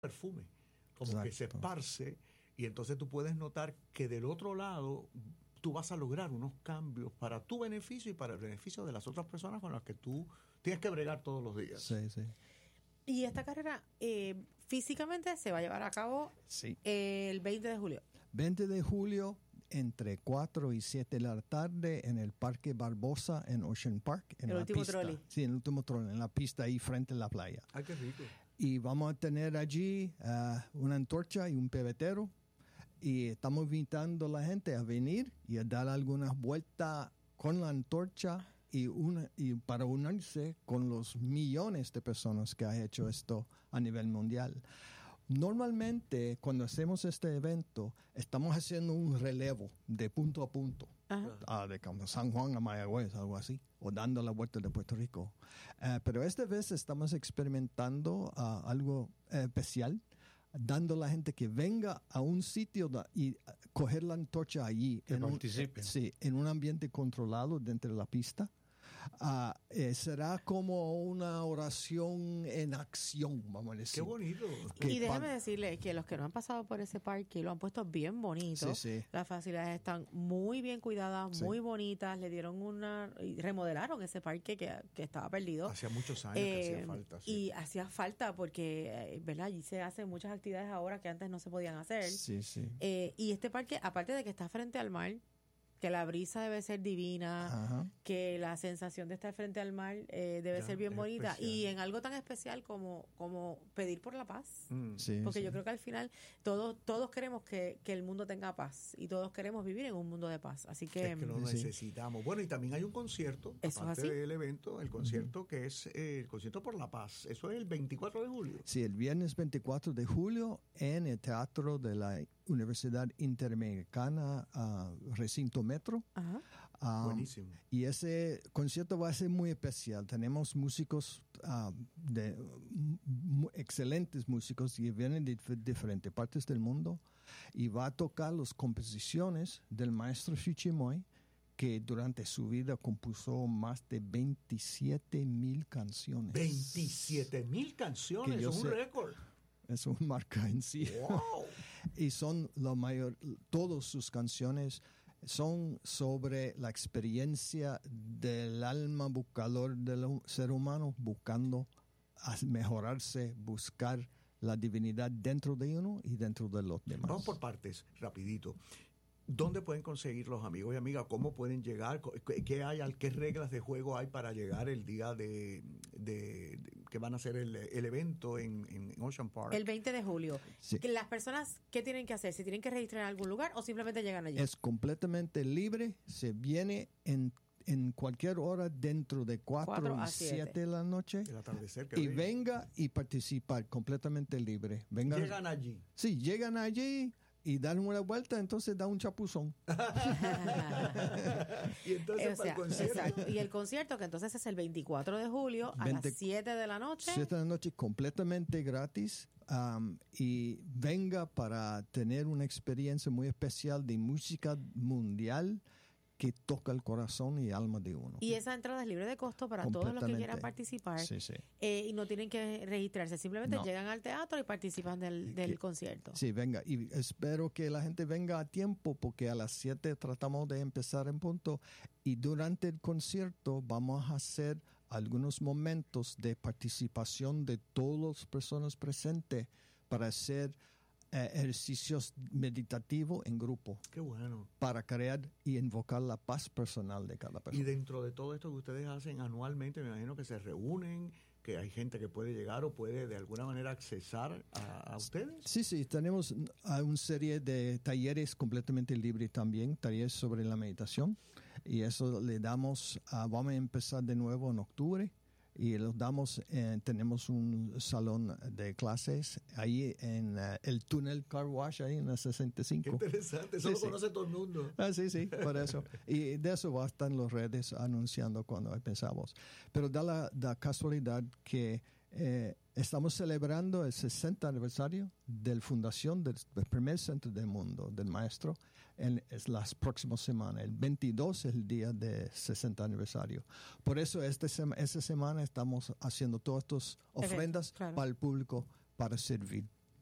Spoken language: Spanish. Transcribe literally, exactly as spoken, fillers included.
perfume, como Exacto. que se esparce, y entonces tú puedes notar que del otro lado tú vas a lograr unos cambios para tu beneficio y para el beneficio de las otras personas con las que tú tienes que bregar todos los días. Sí, sí. Y esta carrera eh, físicamente se va a llevar a cabo Sí. eh, el veinte de julio. veinte de julio, entre cuatro y siete de la tarde, en el Parque Barbosa, en Ocean Park. En El la último pista. trolley. Sí, en el último trolley, en la pista ahí frente a la playa. Ay, qué rico. Y vamos a tener allí uh, una antorcha y un pebetero. Y estamos invitando a la gente a venir y a dar algunas vueltas con la antorcha y, una, y para unirse con los millones de personas que han hecho esto a nivel mundial. Normalmente, cuando hacemos este evento, estamos haciendo un relevo de punto a punto. Ajá. Ah, de San Juan a Mayagüez, algo así, o dando la vuelta de Puerto Rico. Uh, pero esta vez estamos experimentando uh, algo uh, especial, dando a la gente que venga a un sitio da, y uh, coger la antorcha allí. Que en participen. Un, sí, en un ambiente controlado dentro de la pista. Uh, eh, será como una oración en acción, vamos a decir. Qué bonito. Que Y déjame pa- decirle que los que no han pasado por ese parque lo han puesto bien bonito. Sí, sí. Las facilidades están muy bien cuidadas, Sí. muy bonitas. Le dieron una... y remodelaron ese parque que, que estaba perdido. Hacía muchos años que Eh, hacía falta. Sí. Y hacía falta porque, eh, ¿verdad? Allí se hacen muchas actividades ahora que antes no se podían hacer. Sí, sí. Eh, y este parque, aparte de que está frente al mar, que la brisa debe ser divina, Ajá. que la sensación de estar frente al mar eh, debe Ya, ser bien es bonita, especial. y en algo tan especial como, como pedir por la paz. Mm. Sí, Porque sí. yo creo que al final todos todos queremos que, que el mundo tenga paz y todos queremos vivir en un mundo de paz. Así que, Es que lo Sí. necesitamos. Bueno, y también hay un concierto, Eso es aparte así. del evento, el concierto que es eh, el concierto por la paz. Eso es el veinticuatro de julio. Sí, el viernes veinticuatro de julio en el Teatro de la Universidad Interamericana, uh, Recinto Metro. ajá. Um, Buenísimo. Y ese concierto va a ser muy especial. Tenemos músicos, uh, de m- excelentes músicos que vienen de dif- diferentes partes del mundo, y va a tocar las composiciones del maestro Shichimoy, que durante su vida compuso más de veintisiete mil canciones. veintisiete mil canciones, Que yo es un sé. récord. Es una marca en sí. ¡Wow! Y son la mayor, todas sus canciones son sobre la experiencia del alma buscador del ser humano, buscando a mejorarse, buscar la divinidad dentro de uno y dentro de los demás. Vamos por partes, rapidito. ¿Dónde pueden conseguir los amigos y amigas? ¿Cómo pueden llegar? ¿Qué hay? ¿Qué reglas de juego hay para llegar el día de, de, de que van a hacer el, el evento en, en Ocean Park? El veinte de julio. Sí. Que las personas, ¿qué tienen que hacer? ¿Se tienen que registrar en algún lugar o simplemente llegan allí? Es completamente libre, se viene en, en cualquier hora dentro de cuatro Cuatro y a siete. siete de la noche. El atardecer que Y bello. venga y participar completamente libre. Venga. Llegan allí. Sí, llegan allí y dan una vuelta, entonces da un chapuzón. Y entonces O para sea, el concierto. exacto. Y el concierto, que entonces es el veinticuatro de julio a veinte las siete de la noche. Siete de la noche completamente gratis. Um, y venga para tener una experiencia muy especial de música mundial que toca el corazón y alma de uno. Y esa entrada es libre de costo para todos los que Completamente. quieran participar. Sí, sí. Eh, y no tienen que registrarse, simplemente No. llegan al teatro y participan del, del Que- concierto. Sí, venga. Y espero que la gente venga a tiempo, porque a las siete tratamos de empezar en punto. Y durante el concierto vamos a hacer algunos momentos de participación de todas las personas presentes para hacer eh, ejercicios meditativos en grupo, Qué bueno. para crear y invocar la paz personal de cada Y persona. dentro de todo esto que ustedes hacen anualmente, me imagino que se reúnen, que hay gente que puede llegar o puede de alguna manera accesar a, a ustedes. Sí, sí, tenemos uh, una serie de talleres completamente libres también, talleres sobre la meditación, y eso le damos, uh, vamos a empezar de nuevo en octubre, y los damos, eh, tenemos un salón de clases ahí en uh, el túnel Car Wash, ahí en la sesenta y Qué cinco. interesante, eso Sí, lo sí. conoce todo el mundo. Ah, sí, sí, por eso. Y de eso va a estar en las redes anunciando cuando empezamos. Pero da la, la casualidad que eh, estamos celebrando el sesenta aniversario de la fundación del, del primer centro del mundo, del maestro, en es las próximas semanas. El veintidós es el día de sesenta aniversario. Por eso este sema, esta semana estamos haciendo todas estas ofrendas claro. para el público, para servir.